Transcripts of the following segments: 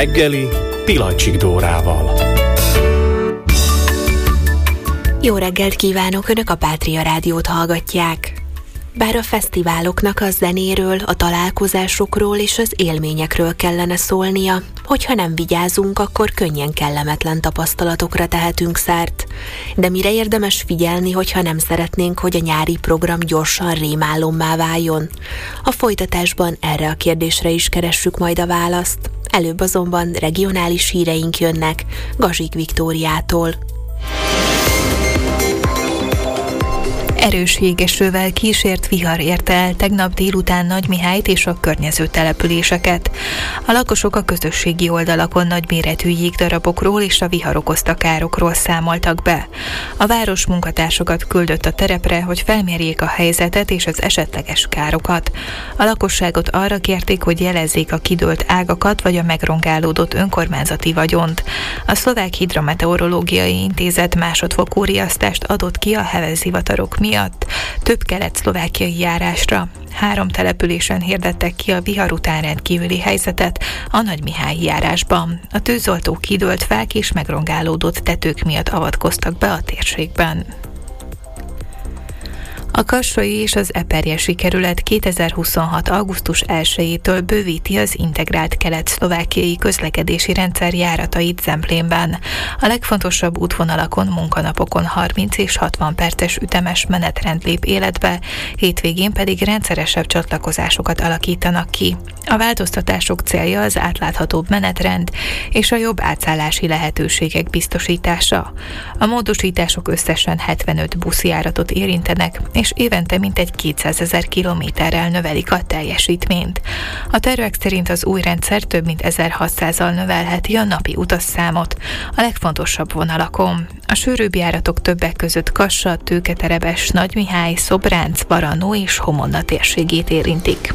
reggeli Pilacsik Dórával. Jó reggelt kívánok, Önök a Pátria Rádiót hallgatják. Bár a fesztiváloknak a zenéről, a találkozásokról és az élményekről kellene szólnia, hogyha nem vigyázunk, akkor könnyen kellemetlen tapasztalatokra tehetünk szert. De mire érdemes figyelni, hogyha nem szeretnénk, hogy a nyári program gyorsan rémálommá váljon? A folytatásban erre a kérdésre is keressük majd a választ. Előbb azonban regionális híreink jönnek Gazsik Viktóriától. Erős jégesővel kísért vihar érte el tegnap délután Nagymihályt és a környező településeket. A lakosok a közösségi oldalakon nagyméretű jégdarabokról és a vihar okozta károkról számoltak be. A város munkatársokat küldött a terepre, hogy felmérjék a helyzetet és az esetleges károkat. A lakosságot arra kérték, hogy jelezzék a kidőlt ágakat vagy a megrongálódott önkormányzati vagyont. A Szlovák Hidrometeorológiai Intézet másodfokú riasztást adott ki a hevezivatarok miatt több kelet-szlovákiai járásra. 3 településen hirdettek ki a vihar után rendkívüli helyzetet a Nagymihályi járásban. A tűzoltók kidőlt fák és megrongálódott tetők miatt avatkoztak be a térségben. A kassai és az eperjesi kerület 2026. augusztus 1-től bővíti az integrált kelet-szlovákiai közlekedési rendszer járatait Zemplénben. A legfontosabb útvonalakon munkanapokon 30 és 60 perces ütemes menetrend lép életbe, hétvégén pedig rendszeresebb csatlakozásokat alakítanak ki. A változtatások célja az átláthatóbb menetrend és a jobb átszállási lehetőségek biztosítása. A módosítások összesen 75 buszjáratot érintenek, és évente mintegy 200 000 kilométerrel növelik a teljesítményt. A tervek szerint az új rendszer több mint 1600-al növelheti a napi utasszámot a legfontosabb vonalakon. A sűrűbb járatok többek között Kassa, Tőketerebes, Nagymihály, Szobránc, Barannó és Homonna térségét érintik.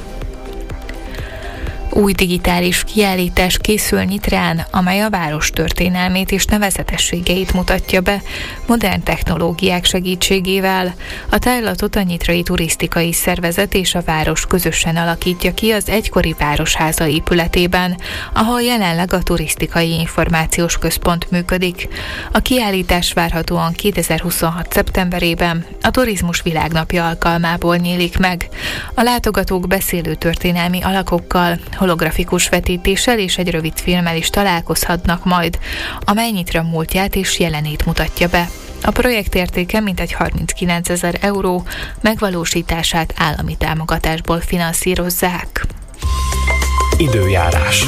Új digitális kiállítás készül Nyitrán, amely a város történelmét és nevezetességeit mutatja be modern technológiák segítségével. A tárlatot a Nyitrai Turisztikai Szervezet és a város közösen alakítja ki az egykori Városháza épületében, ahol jelenleg a Turisztikai Információs Központ működik. A kiállítás várhatóan 2026. szeptemberében a Turizmus Világnapja alkalmából nyílik meg. A látogatók beszélő történelmi alakokkal, holografikus vetítéssel és egy rövid filmmel is találkozhatnak majd, amely Nyitra múltját és jelenét mutatja be. A projekt értéke mintegy 39 000 euró, megvalósítását állami támogatásból finanszírozzák. Időjárás.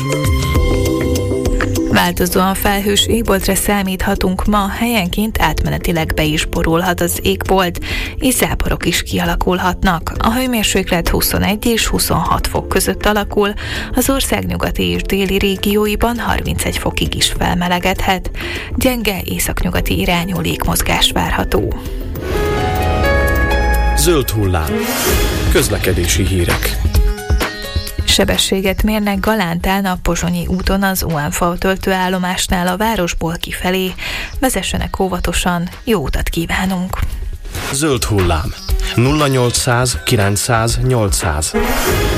Változóan felhős égboltra számíthatunk ma, helyenként átmenetileg be is borulhat az égbolt, és záporok is kialakulhatnak. A hőmérséklet 21 és 26 fok között alakul, az ország nyugati és déli régióiban 31 fokig is felmelegedhet. Gyenge északnyugati irányú légmozgás várható. Zöld hullám. Közlekedési hírek. Sebességet mérnek Galántán a Pozsonyi úton az OMV töltőállomásnál a városból kifelé. Vezessenek óvatosan, jó utat kívánunk! Zöld hullám. 0800 900 800.